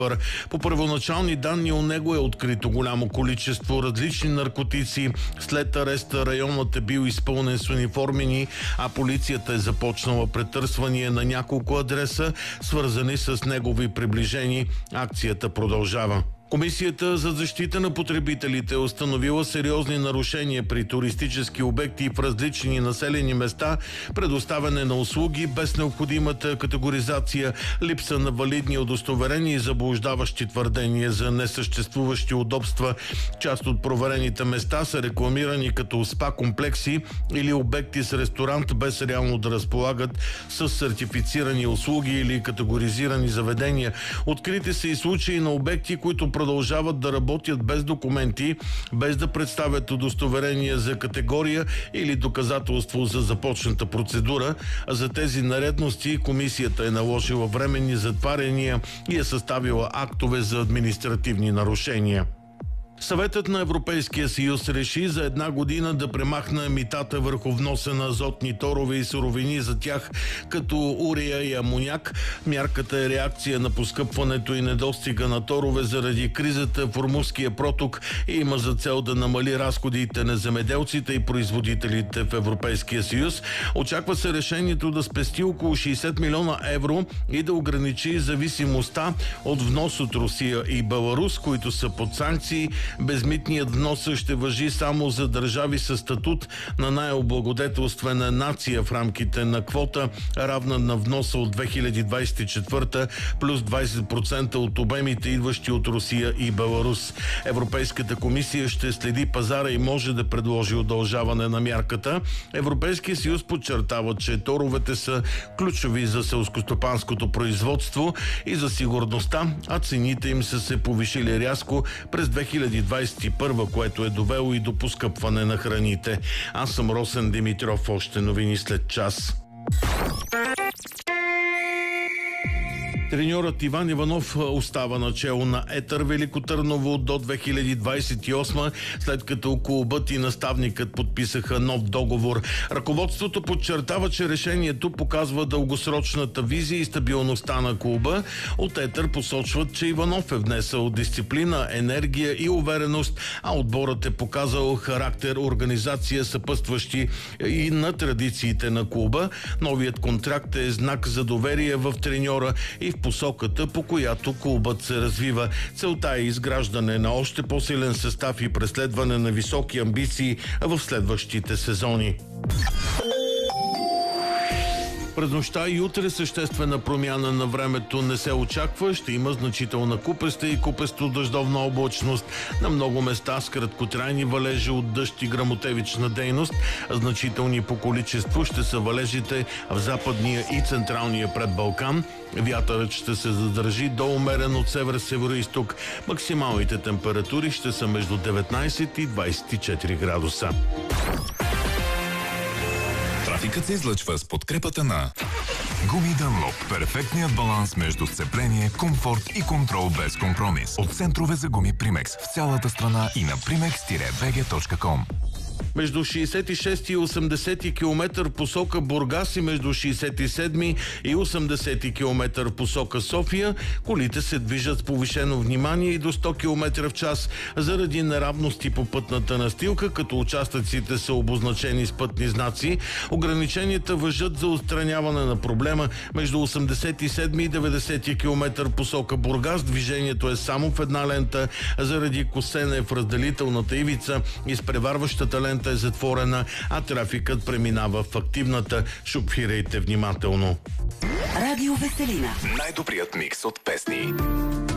По първоначални данни у него е открито голямо количество различни наркотици. След ареста районът е бил изпълнен с униформени, а полицията е започнала претърсване на няколко адреса, свързани с негови приближени. Акцията продължава. Комисията за защита на потребителите е установила сериозни нарушения при туристически обекти в различни населени места, предоставяне на услуги без необходимата категоризация, липса на валидни удостоверения и заблуждаващи твърдения за несъществуващи удобства. Част от проверените места са рекламирани като спа комплекси или обекти с ресторант, без реално да разполагат с сертифицирани услуги или категоризирани заведения. Открити са и случаи на обекти, които продължават да работят без документи, без да представят удостоверение за категория или доказателство за започната процедура. За тези нередности комисията е наложила временни затваряния и е съставила актове за административни нарушения. Съветът на Европейския съюз реши за 1 година да премахне митата върху вноса на азотни торове и суровини за тях, като урея и амоняк. Мярката е реакция на поскъпването и недостига на торове заради кризата в Ормузския проток и има за цел да намали разходите на земеделците и производителите в Европейския съюз. Очаква се решението да спести около 60 милиона евро и да ограничи зависимостта от внос от Русия и Беларус, които са под санкции. Безмитният внос ще важи само за държави със статут на най-облагодетелствена нация в рамките на квота, равна на вноса от 2024 плюс 20% от обемите, идващи от Русия и Беларус. Европейската комисия ще следи пазара и може да предложи удължаване на мярката. Европейския съюз подчертава, че торовете са ключови за селскостопанското производство и за сигурността, а цените им са се повишили рязко през 2021, което е довело и до поскъпване на храните. Аз съм Росен Димитров, още новини след час. Треньорът Иван Иванов остава начело на Етър Велико Търново до 2028, след като клубът и наставникът подписаха нов договор. Ръководството подчертава, че решението показва дългосрочната визия и стабилността на клуба. От Етър посочват, че Иванов е внесъл дисциплина, енергия и увереност, а отборът е показал характер, организация, съпътстващи и на традициите на клуба. Новият контракт е знак за доверие в треньора и в посоката, по която клубът се развива. Целта е изграждане на още по-силен състав и преследване на високи амбиции в следващите сезони. През нощта и утре съществена промяна на времето не се очаква. Ще има значителна купеста и купесто-дъждовна облачност. На много места с краткотрайни валежи от дъжд и гръмотевична дейност. Значителни по количество ще са валежите в западния и централния предбалкан. Вятърът ще се задържи до умерен от север-североизток. Максималните температури ще са между 19 и 24 градуса. Трафикът се излъчва с подкрепата на Гуми Дънлоп. Перфектният баланс между сцепление, комфорт и контрол без компромис. От центрове за гуми Примекс в цялата страна и на primex-bg.com. Между 66 и 80 км посока Бургас и между 67 и 80 км посока София колите се движат с повишено внимание и до 100 км в час заради неравности по пътната настилка, като участъците са обозначени с пътни знаци. Ограниченията важат за отстраняване на проблема между 87 и 90 км посока Бургас. Движението е само в една лента заради косене в разделителната ивица. Изпреварващата лента е затворена, а трафикът преминава в активната. Шофирайте внимателно. Радио Веселина. Най-добрият микс от песни.